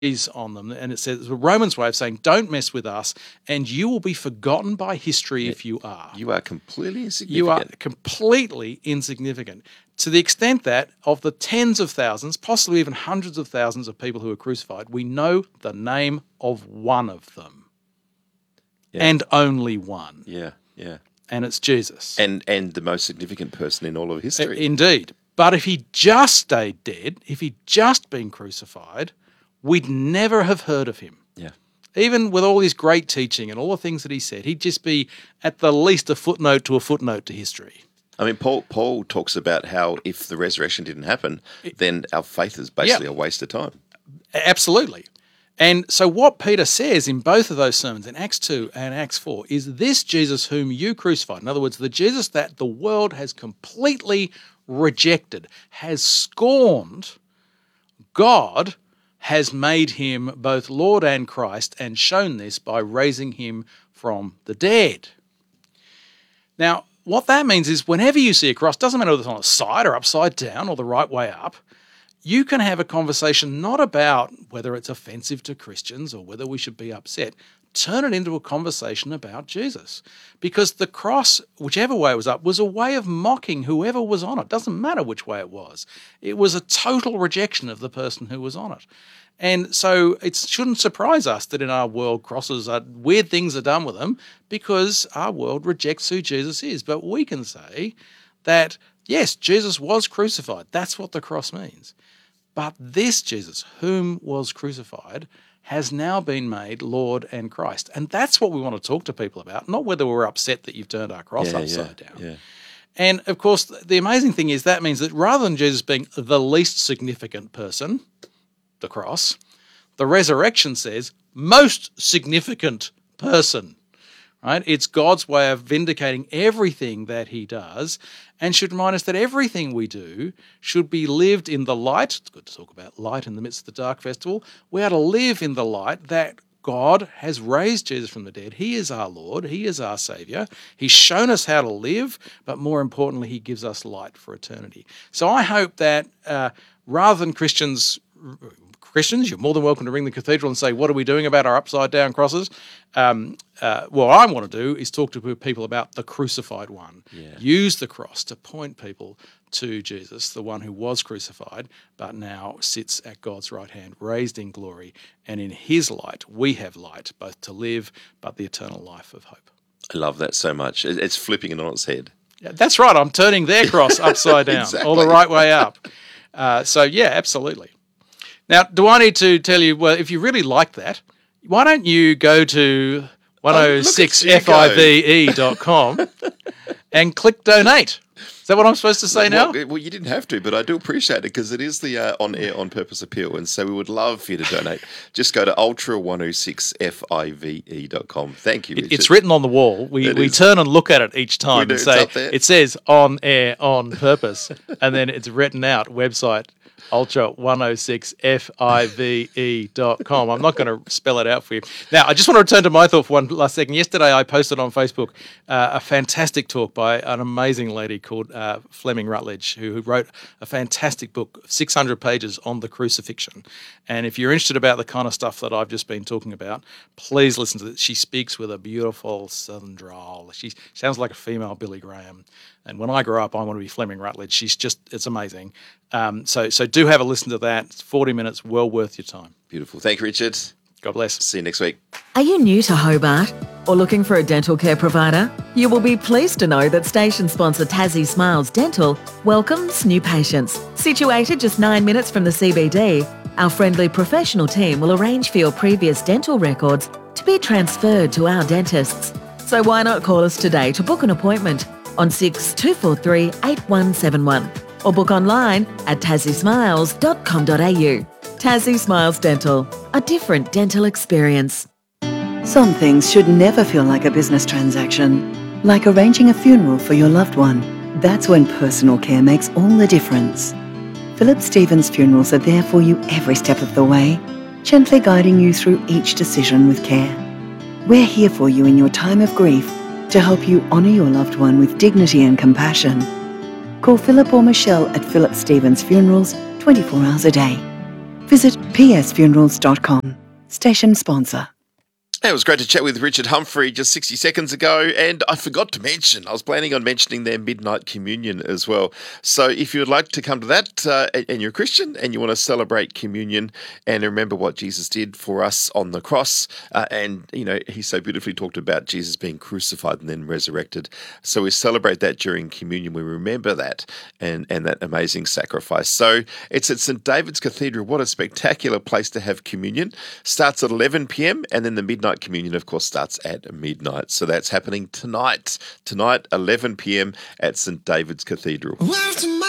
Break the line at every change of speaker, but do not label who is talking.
on them, and it says the Romans way of saying, don't mess with us, and you will be forgotten by history if you are.
You are completely insignificant.
You are completely insignificant, to the extent that of the tens of thousands, possibly even hundreds of thousands of people who were crucified, we know the name of one of them, and only one.
Yeah, yeah.
And it's Jesus.
And the most significant person in all of history.
Indeed. But if he just stayed dead, if he'd just been crucified, we'd never have heard of him.
Yeah.
Even with all his great teaching and all the things that he said, he'd just be at the least a footnote to history.
I mean, Paul talks about how if the resurrection didn't happen, then our faith is basically a waste of time.
Absolutely. And so what Peter says in both of those sermons, in Acts 2 and Acts 4, is this Jesus whom you crucified, in other words, the Jesus that the world has completely rejected, has scorned, God has made him both Lord and Christ, and shown this by raising him from the dead. Now, what that means is whenever you see a cross, doesn't matter whether it's on its side or upside down or the right way up, you can have a conversation not about whether it's offensive to Christians or whether we should be upset. Turn it into a conversation about Jesus. Because the cross, whichever way it was up, was a way of mocking whoever was on it. Doesn't matter which way it was. It was a total rejection of the person who was on it. And so it shouldn't surprise us that in our world weird things are done with them, because our world rejects who Jesus is. But we can say that, yes, Jesus was crucified. That's what the cross means. But this Jesus, whom was crucified, has now been made Lord and Christ. And that's what we want to talk to people about, not whether we're upset that you've turned our cross upside down.
Yeah.
And, of course, the amazing thing is that means that rather than Jesus being the least significant person, the cross, the resurrection says most significant person, right? It's God's way of vindicating everything that he does, and should remind us that everything we do should be lived in the light. It's good to talk about light in the midst of the dark festival. We are to live in the light that God has raised Jesus from the dead. He is our Lord. He is our Saviour. He's shown us how to live, but more importantly, he gives us light for eternity. So I hope that rather than Christians, you're more than welcome to ring the cathedral and say, what are we doing about our upside-down crosses? What I want to do is talk to people about the crucified one. Yeah. Use the cross to point people to Jesus, the one who was crucified, but now sits at God's right hand, raised in glory. And in his light, we have light, both to live, but the eternal life of hope.
I love that so much. It's flipping it on its head.
Yeah, that's right. I'm turning their cross upside down, or the right way up. Absolutely. Now, do I need to tell you, well, if you really like that, why don't you go to 106five.com and click donate? Is that what I'm supposed to say now?
Well, you didn't have to, but I do appreciate it, because it is the on-air, on-purpose appeal, and so we would love for you to donate. Just go to ultra106five.com. Thank you, Richard.
It's written on the wall. We turn and look at it each time and say, it says on-air, on purpose, and then it's written out, website, ultra106five.com. I'm not going to spell it out for you. Now, I just want to return to my thought for one last second. Yesterday, I posted on Facebook a fantastic talk by an amazing lady called Fleming Rutledge, who wrote a fantastic book, 600 pages on the crucifixion. And if you're interested about the kind of stuff that I've just been talking about, please listen to it. She speaks with a beautiful southern drawl. She sounds like a female Billy Graham. And when I grow up, I want to be Fleming Rutledge. It's amazing. So do have a listen to that. It's 40 minutes, well worth your time.
Beautiful. Thank you, Richard.
God bless.
See you next week.
Are you new to Hobart or looking for a dental care provider? You will be pleased to know that station sponsor Tassie Smiles Dental welcomes new patients. Situated just 9 minutes from the CBD, our friendly professional team will arrange for your previous dental records to be transferred to our dentists. So why not call us today to book an appointment on 6243 8171 or book online at tassiesmiles.com.au. Tassie Smiles Dental, a different dental experience.
Some things should never feel like a business transaction, like arranging a funeral for your loved one. That's when personal care makes all the difference. Philip Stevens Funerals are there for you every step of the way, gently guiding you through each decision with care. We're here for you in your time of grief to help you honour your loved one with dignity and compassion. Call Philip or Michelle at Philip Stevens Funerals 24 hours a day. Visit psfunerals.com. Station sponsor.
It was great to chat with Richard Humphrey just 60 seconds ago, and I forgot to mention, I was planning on mentioning their midnight communion as well. So if you would like to come to that and you're a Christian and you want to celebrate communion and remember what Jesus did for us on the cross, and, you know, he so beautifully talked about Jesus being crucified and then resurrected. So we celebrate that during communion. We remember that and that amazing sacrifice. So it's at St. David's Cathedral. What a spectacular place to have communion. Starts at 11 p.m. and then the midnight communion, of course, starts at midnight. So that's happening tonight. Tonight, 11 p.m. at St. David's Cathedral.